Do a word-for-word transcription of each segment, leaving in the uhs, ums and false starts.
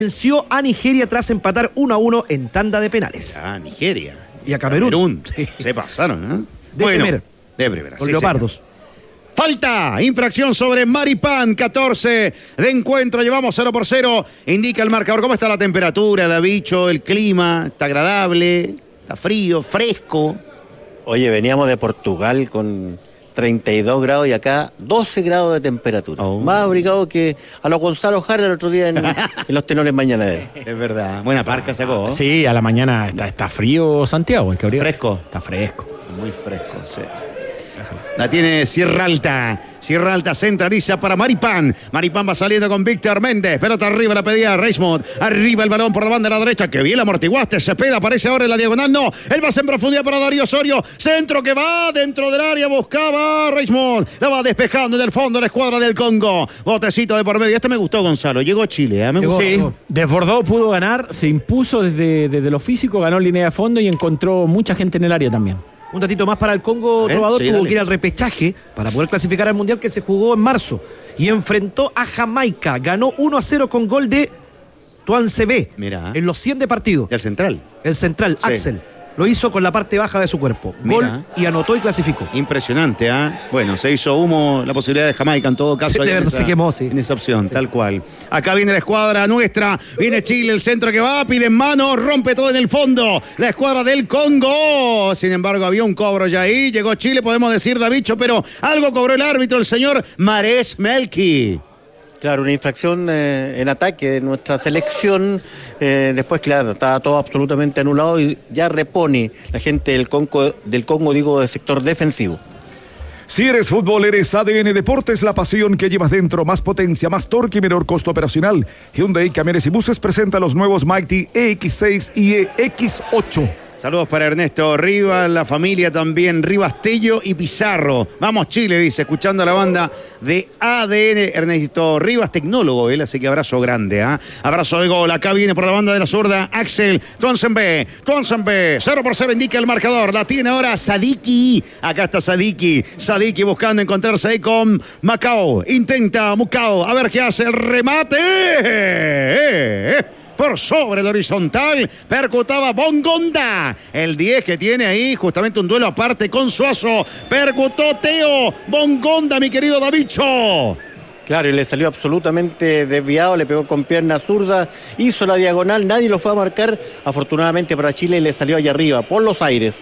Venció a Nigeria tras empatar uno a uno en tanda de penales. Ah, Nigeria. Y a Camerún. Camerún. Sí. Se pasaron, ¿no? De bueno, primera. De primera. Con sí, Leopardos. señor. Falta, infracción sobre Maripán, catorce de encuentro, llevamos cero por cero, indica el marcador. ¿Cómo está la temperatura, Davicho? El clima, ¿está agradable? ¿Está frío, fresco? Oye, veníamos de Portugal con treinta y dos grados y acá doce grados de temperatura. Oh. Más abrigado que a los Gonzalo Jara el otro día en, en los tenores mañaneros. Es verdad, buena parca sacó. Sí, a la mañana está, está frío Santiago, hay que abrigarse. Fresco. Está fresco. Muy fresco, sí. La tiene Sierra Alta. Sierra Alta centraliza para Maripán. Maripán va saliendo con Víctor Méndez. Pelota arriba, la pedía Reismond. Arriba el balón por la banda de la derecha. Que bien la amortiguaste. Cepeda aparece ahora en la diagonal. No, él va en profundidad para Darío Osorio. Centro que va dentro del área. Buscaba Reismond. La va despejando en el fondo la escuadra del Congo. Botecito de por medio. Este me gustó, Gonzalo. Llegó a Chile. ¿eh? Me Llegó, gustó. sí. Desbordó, pudo ganar. Se impuso desde, desde lo físico. Ganó línea de fondo y encontró mucha gente en el área también. Un datito más para el Congo, ¿Eh? Trovador, Sí, tuvo dale. que ir al repechaje para poder clasificar al Mundial que se jugó en marzo y enfrentó a Jamaica. Ganó uno a cero con gol de Tuancebé Mirá. en los cien de partido. Del central. El central, Sí. Axel, lo hizo con la parte baja de su cuerpo. Gol Mirá. y anotó y clasificó. Impresionante, ¿ah? ¿eh? Bueno, se hizo humo la posibilidad de Jamaica en todo caso. Sí, de ahí en verdad, esa- se quemó, sí. En esa opción, tal cual. Acá viene la escuadra nuestra, viene Chile, el centro que va, pide en mano, rompe todo en el fondo. La escuadra del Congo. Sin embargo, había un cobro ya ahí. Llegó Chile, podemos decir, Davicho, pero algo cobró el árbitro, el señor Mares Melki. Claro, una infracción eh, en ataque de nuestra selección. Eh, después, claro, estaba todo absolutamente anulado y ya repone la gente del Congo, del Congo digo, del sector defensivo. Si eres fútbol, eres A D N Deportes, la pasión que llevas dentro, más potencia, más torque y menor costo operacional. Hyundai Camiones y Buses presenta los nuevos Mighty E X seis y E X ocho. Saludos para Ernesto Rivas, la familia también, Rivas Tello y Pizarro. Vamos Chile, dice, escuchando a la banda de A D N. Ernesto Rivas, tecnólogo él, así que abrazo grande, ¿ah? ¿eh? Abrazo de gol, acá viene por la banda de la zurda Axel Tuanzembe, Tuanzembe, cero por cero indica el marcador, la tiene ahora Sadiki. Acá está Sadiki, Sadiki buscando encontrarse ahí con Macao, intenta Mucao, a ver qué hace el remate. ¡Eh, eh! Por sobre el horizontal, percutaba Bongonda. El diez que tiene ahí, justamente un duelo aparte con Suazo. Percutó Teo Bongonda, mi querido Davicho. Claro, y le salió absolutamente desviado, le pegó con pierna zurda, hizo la diagonal, nadie lo fue a marcar. Afortunadamente para Chile le salió allá arriba, por los aires.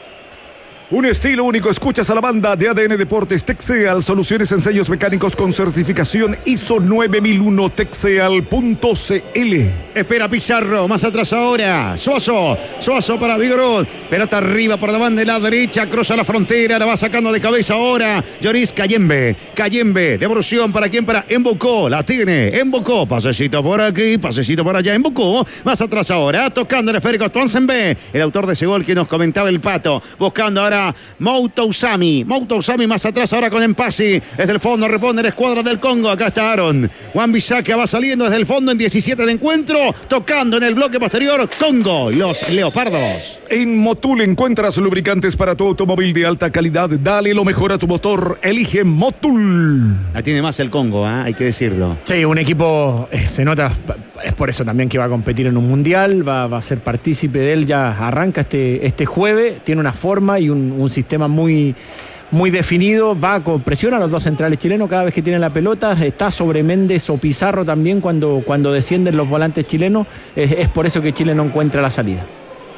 Un estilo único, escuchas a la banda de A D N Deportes, Texeal, soluciones en sellos mecánicos con certificación I S O nueve mil uno, texeal punto c l. Espera Pizarro, más atrás ahora. Suazo, Suazo para Vigorot. Pelota arriba por la banda de la derecha, cruza la frontera, la va sacando de cabeza ahora. Lloris Cayembe, Cayembe, devolución para quién, para Embocó, la tiene, Embocó, pasecito por aquí, pasecito por allá, Embocó. Más atrás ahora, tocando el esférico Tuanzembe, el autor de ese gol que nos comentaba el Pato, buscando ahora Mouto Usami, Mouto Usami más atrás ahora con Empasi, desde el fondo repone la escuadra del Congo, acá está Aaron, Juan Bisaka va saliendo desde el fondo en diecisiete de encuentro, tocando en el bloque posterior, Congo, los Leopardos. En Motul encuentras lubricantes para tu automóvil de alta calidad, dale lo mejor a tu motor, elige Motul. La tiene más el Congo, ¿eh? Hay que decirlo. Sí, un equipo, eh, se nota, es por eso también que va a competir en un mundial, va, va a ser partícipe de él, ya arranca este, este jueves, tiene una forma y un, un sistema muy, muy definido, va con presión a los dos centrales chilenos cada vez que tienen la pelota, está sobre Méndez o Pizarro también cuando, cuando descienden los volantes chilenos, es, es por eso que Chile no encuentra la salida.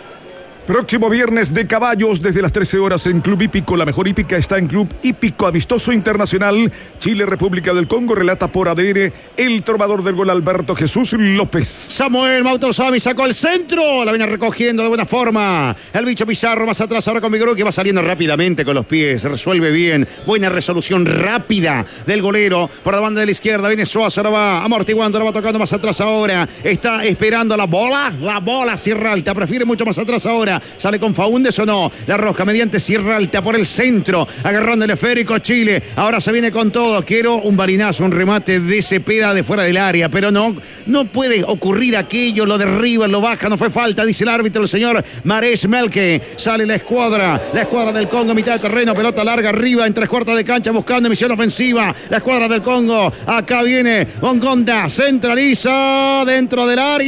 Próximo viernes de caballos desde las trece horas en Club Hípico. La mejor hípica está en Club Hípico Amistoso Internacional. Chile, República del Congo. Relata por A D N el trovador del gol Alberto Jesús López. Samuel Mautosami sacó el centro. La viene recogiendo de buena forma. El bicho Pizarro más atrás ahora con Vigoró que va saliendo rápidamente con los pies. Resuelve bien. Buena resolución rápida del golero. Por la banda de la izquierda viene Suazo. Ahora va amortiguando. Ahora va tocando más atrás ahora. Está esperando la bola. La bola Sierra Alta. Prefiere mucho más atrás ahora. área. Sale con Faúndez o no. La Roja mediante Sierra Alta por el centro. Agarrando el esférico Chile. Ahora se viene con todo. Quiero un barinazo, un remate de Cepeda de fuera del área. Pero no, no puede ocurrir aquello. Lo derriba, lo baja. No fue falta, dice el árbitro, el señor Mares Melke. Sale la escuadra. La escuadra del Congo, mitad de terreno. Pelota larga arriba en tres cuartos de cancha buscando emisión ofensiva. La escuadra del Congo. Acá viene Bongonda. Centraliza dentro del área.